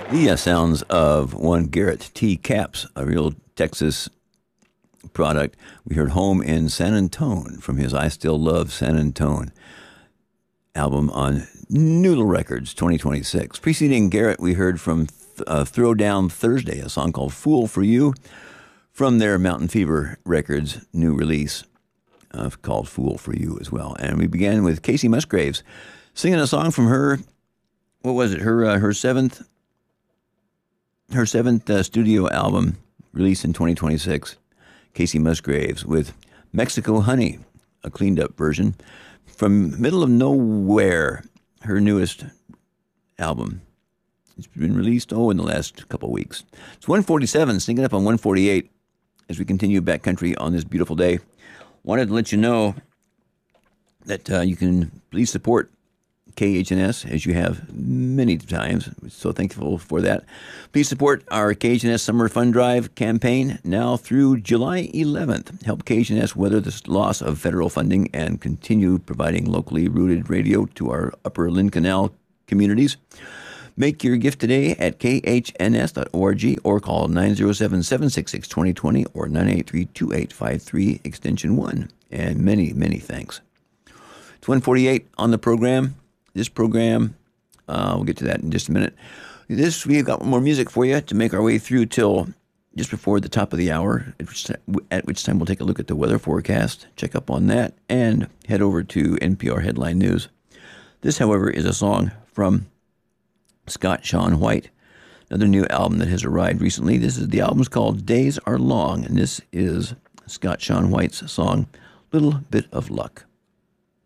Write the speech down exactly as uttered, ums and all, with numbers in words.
The uh, sounds of one Garrett T. Capps, a real Texas product. We heard Home in San Antone from his I Still Love San Antone album on Noodle Records twenty twenty-six. Preceding Garrett, we heard from uh, Throwdown Thursday, a song called Fool for You from their Mountain Fever Records new release uh, called Fool for You as well. And we began with Kacey Musgraves singing a song from her, what was it, her uh, her seventh her seventh uh, studio album released in twenty twenty-six. Kacey Musgraves with Mexico Honey, a cleaned up version from Middle of Nowhere, her newest album. It's been released, oh, in the last couple of weeks. It's one forty-seven, sneaking up on one forty-eight as we continue backcountry on this beautiful day. Wanted to let you know that uh, you can please support K H N S, as you have many times. We're so thankful for that. Please support our K H N S Summer Fund Drive campaign now through July eleventh. Help K H N S weather the loss of federal funding and continue providing locally rooted radio to our Upper Lynn Canal communities. Make your gift today at k h n s dot org or call nine oh seven, seven six six, two oh two oh or nine eight three, two eight five three, extension one. And many, many thanks. It's one forty-eight on the program. This program, uh, we'll get to that in just a minute. This, we've got more music for you to make our way through till just before the top of the hour, at which, at which time we'll take a look at the weather forecast, check up on that, and head over to N P R Headline News. This, however, is a song from Scott Shawn White, another new album that has arrived recently. This is the album's called Days Are Long, and this is Scott Shawn White's song, Little Bit of Luck.